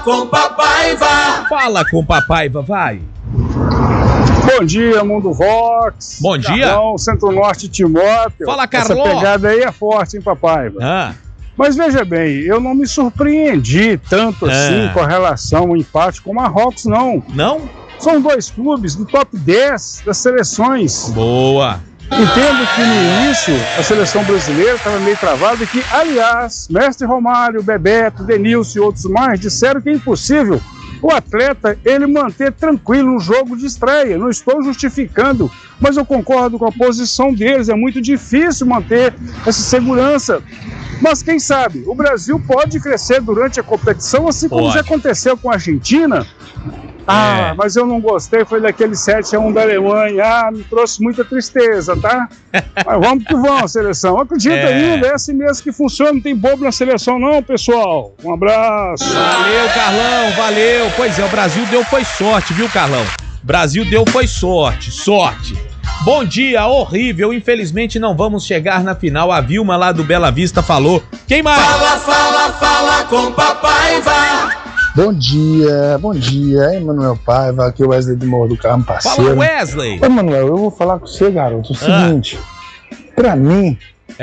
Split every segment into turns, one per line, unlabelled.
Com Papaiva.
Fala com Papaiva, vai.
Bom dia, Mundo Vox.
Bom dia.
Carlão, Centro-Norte, Timóteo.
Fala, Carlão.
Essa pegada aí é forte, hein, Papaiva? Mas veja bem, eu não me surpreendi tanto assim com relação ao empate com o Marrocos, não.
Não?
São dois clubes do top 10 das seleções.
Boa.
Entendo que no início a seleção brasileira estava meio travada e que, aliás, Mestre Romário, Bebeto, Denilson e outros mais disseram que é impossível o atleta ele manter tranquilo um jogo de estreia. Não estou justificando, mas eu concordo com a posição deles. É muito difícil manter essa segurança. Mas quem sabe, o Brasil pode crescer durante a competição, assim como já aconteceu com a Argentina. Mas eu não gostei, foi daquele 7-1 da Alemanha. Me trouxe muita tristeza, tá? Mas vamos que vamos, seleção. Acredita ainda, é assim mesmo que funciona, não tem bobo na seleção não, pessoal. Um abraço.
Valeu, Carlão, valeu. Pois é, o Brasil deu foi sorte, viu, Carlão? Brasil deu foi sorte. Bom dia, horrível, infelizmente não vamos chegar na final. A Vilma lá do Bela Vista falou. Quem mais?
Fala com Papaiva.
Bom dia, Emanuel Paiva, aqui é o Wesley do Morro do Carmo, parceiro.
Fala, Wesley.
Emanuel, eu vou falar com você, garoto, o seguinte, pra mim,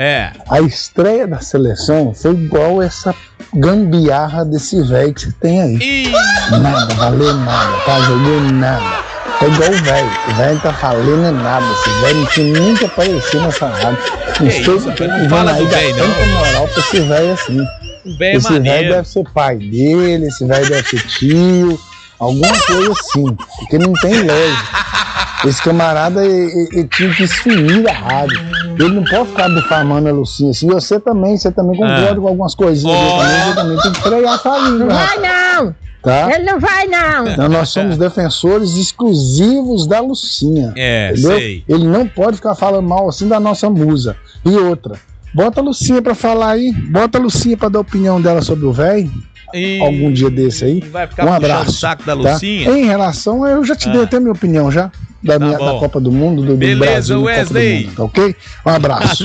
a estreia da seleção foi igual essa gambiarra desse velho que você tem aí. Nada, valeu nada, tá jogando nada. É igual o velho tá falando nada, esse velho não tinha nem que aparecer nessa rádio. Não sei se tem
fala do
velho, não. Tanta moral pra esse velho assim. Esse velho deve ser pai dele, esse velho deve ser tio, alguma coisa assim, porque não tem lógica. Esse camarada ele tinha que sumir da rádio. Ele não pode ficar difamando a Lucinha assim. Você também concorda com algumas coisinhas você também tem que frear essa língua.
Não vai não!
Tá?
Ele não vai não!
Então nós somos defensores exclusivos da Lucinha. Entendeu?
Sei.
Ele não pode ficar falando mal assim da nossa musa. E outra, bota a Lucinha pra falar aí. Bota a Lucinha pra dar a opinião dela sobre o velho. Algum dia desse aí.
Vai ficar
um abraço.
O saco da
Tá?
Lucinha?
Em relação, eu já te dei até a minha opinião já. Da Copa do Mundo, do Brasil,
Wesley.
Copa do Mundo, tá ok? Um abraço.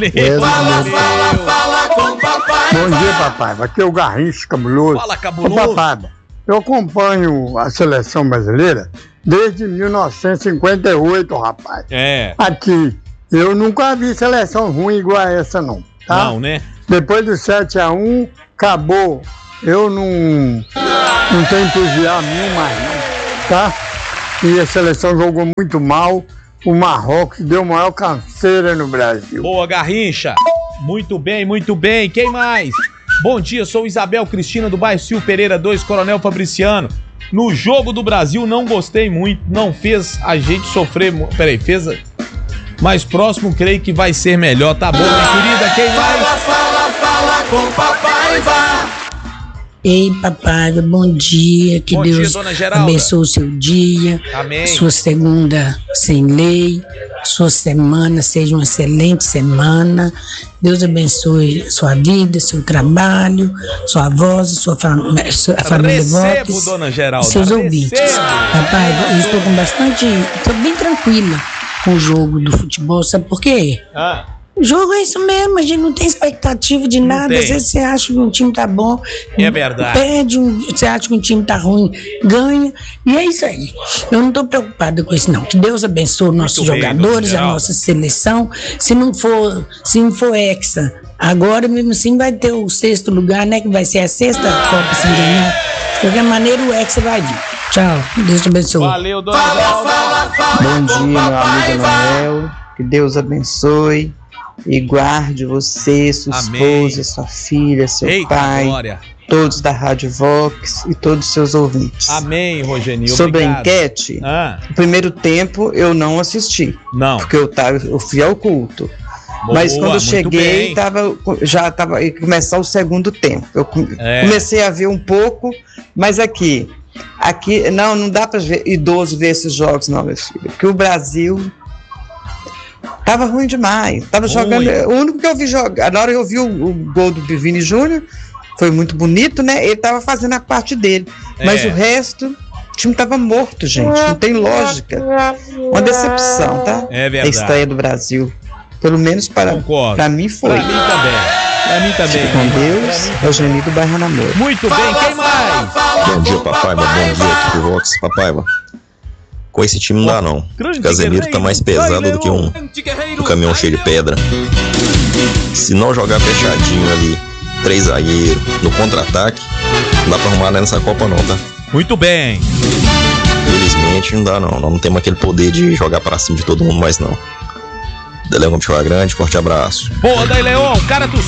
Fala com Papaiva.
Bom dia, Papaiva. Aqui é o Garrincha Cabuloso.
Fala, Cabuloso.
Papaiva, eu acompanho a seleção brasileira desde 1958, rapaz. Aqui, eu nunca vi seleção ruim igual a essa, não. Tá?
Não, né?
Depois do 7-1, acabou. Eu não tenho entusiasmo nenhum mais, não. Tá? E a seleção jogou muito mal. O Marrocos deu maior canseira no Brasil.
Boa, Garrincha. Muito bem, muito bem. Quem mais? Bom dia, sou Isabel Cristina do bairro Sil Pereira 2, Coronel Fabriciano. No jogo do Brasil não gostei muito, não fez a gente sofrer. Peraí, fez. Mais próximo, creio que vai ser melhor. Tá bom, minha querida, quem mais?
Fala com Papaiva.
Ei, Papaiva, bom dia. Que Deus abençoe o seu dia.
Amém.
Sua segunda sem lei. Sua semana seja uma excelente semana. Deus abençoe sua vida, seu trabalho, sua voz, sua família Vox,
Dona Geralda.
seus ouvintes. Papaiva, eu estou estou bem tranquila com o jogo do futebol. Sabe por quê? O jogo é isso mesmo, a gente não tem expectativa de nada. Às vezes você acha que um time tá bom,
é verdade.
Perde, você acha que um time tá ruim, ganha, e é isso aí. Eu não tô preocupada com isso não. Que Deus abençoe os nossos jogadores, a nossa seleção. Se não for hexa, agora mesmo assim vai ter o 6º lugar, né? Que vai ser a 6ª Copa sem ganhar. De qualquer maneira o hexa vai vir. Tchau, Deus te abençoe.
Valeu, Dona Geralda.
Bom dia, meu amigo Emanuel. Que Deus abençoe e guarde você, sua esposa, sua filha, seu pai,
glória.
Todos da Rádio Vox e todos os seus ouvintes.
Amém, Rogenil.
Sobre a enquete, o primeiro tempo eu não assisti.
Não.
Porque eu fui ao culto. Mas quando eu cheguei, já ia começar o segundo tempo. Eu comecei a ver um pouco, mas aqui não dá para idoso ver esses jogos, não, meu filho. Porque o Brasil tava ruim demais. Tava jogando. O único que eu vi jogar, na hora que eu vi o gol do Vini Júnior, foi muito bonito, né? Ele tava fazendo a parte dele. Mas o resto, o time tava morto, gente. Não tem lógica. Uma decepção, tá?
É verdade.
A estreia do Brasil. Pelo menos para mim foi.
Pra mim também.
Com Deus, Eugênio do Bairro Namoro.
Muito bem, quem mais?
Fala
Bom dia, Papaiva. Bom dia, aqui pro Vox. Papaiva, com esse time não dá não. O Casemiro tá mais pesado do que um caminhão cheio de pedra. Se não jogar fechadinho ali, 3 zagueiros, no contra-ataque, não dá pra arrumar nessa Copa não, tá?
Muito bem.
Infelizmente não dá não. Nós não temos aquele poder de jogar pra cima de todo mundo mais não. Deleão Campo Grande, forte abraço.
Boa, Daí Leão, cara do